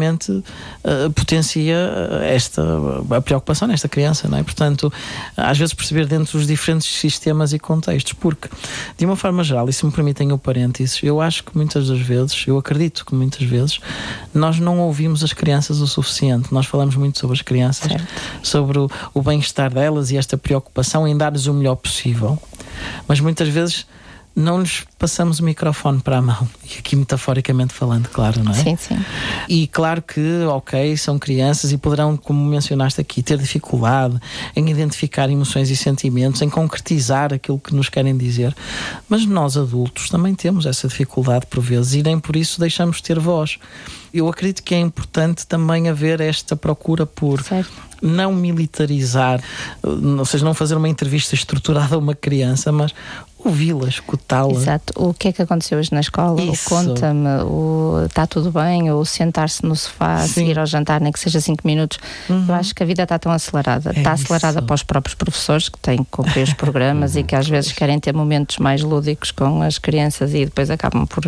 efetivamente potencia a preocupação nesta criança, não é? Portanto, às vezes perceber dentro dos diferentes sistemas e contextos, porque, de uma forma geral, e se me permitem o parênteses, eu acho que muitas das vezes, eu acredito que muitas vezes, nós não ouvimos as crianças o suficiente. Nós falamos muito sobre as crianças, certo, sobre o bem-estar delas e esta preocupação em dar-lhes o melhor possível, mas muitas vezes não lhes passamos o microfone para a mão, e aqui metaforicamente falando, claro, não é? Sim, sim. E claro que, ok, são crianças e poderão, como mencionaste aqui, ter dificuldade em identificar emoções e sentimentos, em concretizar aquilo que nos querem dizer, mas nós adultos também temos essa dificuldade por vezes e nem por isso deixamos de ter voz. Eu acredito que é importante também haver esta procura por... Certo. Não militarizar, ou seja, não fazer uma entrevista estruturada a uma criança, mas ouvi-la, escutá-la. Exato. O que é que aconteceu hoje na escola? Ou conta-me, está tudo bem? Ou sentar-se no sofá, seguir ao jantar, nem que seja 5 minutos. Eu acho que a vida está tão acelerada. Está acelerada para os próprios professores, que têm que cumprir os programas e que às vezes querem ter momentos mais lúdicos com as crianças e depois acabam por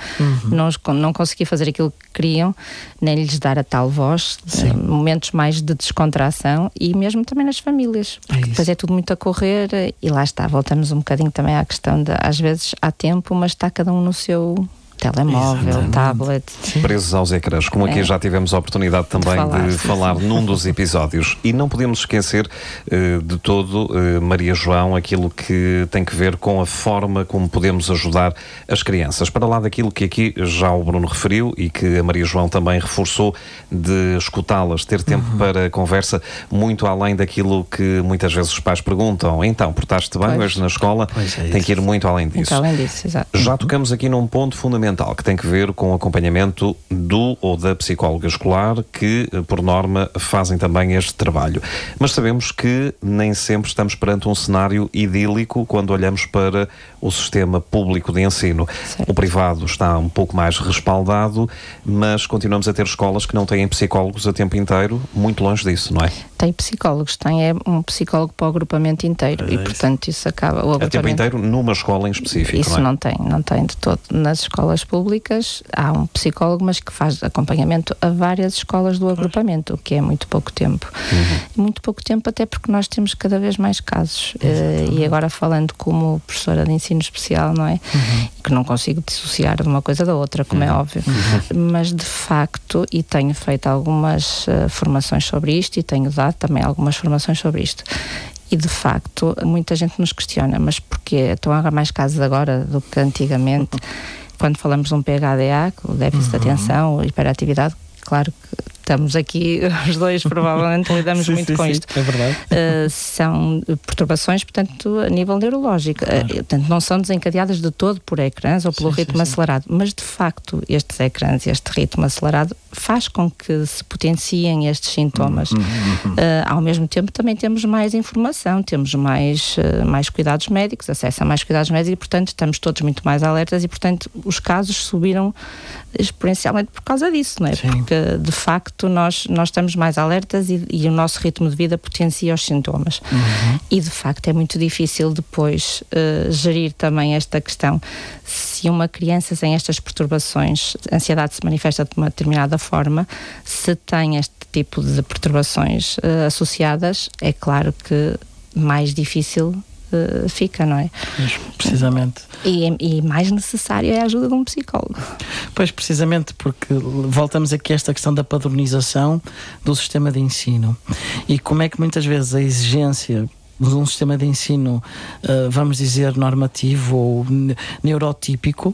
não conseguir fazer aquilo que queriam, nem lhes dar a tal voz. Momentos mais de descontração e mesmo também nas famílias. Porque depois é tudo muito a correr e lá está, voltamos um bocadinho também à questão de, às vezes há tempo, mas está cada um no seu telemóvel, tablet. Presos aos ecrãs, como aqui já tivemos a oportunidade também de falar num dos episódios. E não podemos esquecer de todo, Maria João, aquilo que tem que ver com a forma como podemos ajudar as crianças. Para lá daquilo que aqui já o Bruno referiu e que a Maria João também reforçou, de escutá-las, ter tempo para a conversa, muito além daquilo que muitas vezes os pais perguntam. Então, portaste bem hoje na escola? Tem que ir muito além disso. Muito além disso, exato. Já tocamos aqui num ponto fundamental, que tem que ver com o acompanhamento do ou da psicóloga escolar, que, por norma, fazem também este trabalho. Mas sabemos que nem sempre estamos perante um cenário idílico quando olhamos para o sistema público de ensino. Certo. O privado está um pouco mais respaldado, mas continuamos a ter escolas que não têm psicólogos a tempo inteiro, muito longe disso, não é? Tem psicólogos, tem um psicólogo para o agrupamento inteiro e, portanto, isso acaba... A tempo inteiro numa escola em específico, isso não é? não tem de todo. Nas escolas públicas há um psicólogo, mas que faz acompanhamento a várias escolas do agrupamento, o que é muito pouco tempo. Muito pouco tempo, até porque nós temos cada vez mais casos. E agora falando como professora de ensino especial, não é? Que não consigo dissociar de uma coisa da outra, como é óbvio. Mas de facto, e tenho feito algumas formações sobre isto e tenho dado também algumas formações sobre isto. E de facto, muita gente nos questiona, mas porquê? Estão a haver mais casos agora do que antigamente? Quando falamos de um PHDA, o déficit de atenção, hiperatividade, claro que estamos aqui, os dois provavelmente lidamos muito com isto. É verdade. São perturbações, portanto, a nível neurológico. Portanto, não são desencadeadas de todo por ecrãs ou pelo ritmo acelerado, mas de facto estes ecrãs e este ritmo acelerado faz com que se potenciem estes sintomas. Ao mesmo tempo também temos mais informação, temos mais cuidados médicos, acesso a mais cuidados médicos e, portanto, estamos todos muito mais alertas e, portanto, os casos subiram exponencialmente por causa disso, não é? Porque, de facto, nós estamos mais alertas e o nosso ritmo de vida potencia os sintomas. E, de facto, é muito difícil depois gerir também esta questão. Se uma criança tem estas perturbações, a ansiedade se manifesta de uma determinada forma, se tem este tipo de perturbações associadas, é claro que mais difícil fica, não é? Precisamente. E mais necessária é a ajuda de um psicólogo. Pois, precisamente, porque voltamos aqui a esta questão da padronização do sistema de ensino. E como é que muitas vezes a exigência de um sistema de ensino, vamos dizer, normativo ou neurotípico,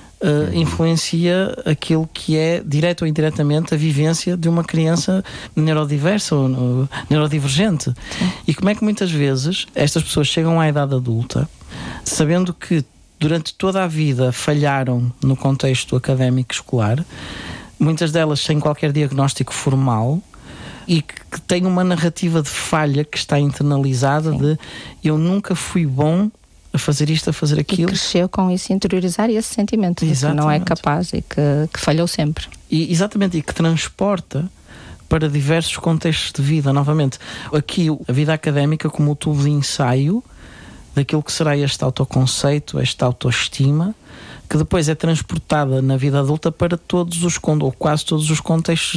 influencia aquilo que é, direto ou indiretamente, a vivência de uma criança neurodiversa ou neurodivergente. Sim. E como é que muitas vezes estas pessoas chegam à idade adulta sabendo que durante toda a vida falharam no contexto académico escolar, muitas delas sem qualquer diagnóstico formal, e que têm uma narrativa de falha que está internalizada. Sim. De eu nunca fui bom a fazer isto, a fazer aquilo. E cresceu com isso, interiorizar esse sentimento de que não é capaz e que falhou sempre. Exatamente, e que transporta para diversos contextos de vida. Novamente, aqui a vida académica como o tubo de ensaio daquilo que será este autoconceito, esta autoestima, que depois é transportada na vida adulta para todos os, ou quase todos os contextos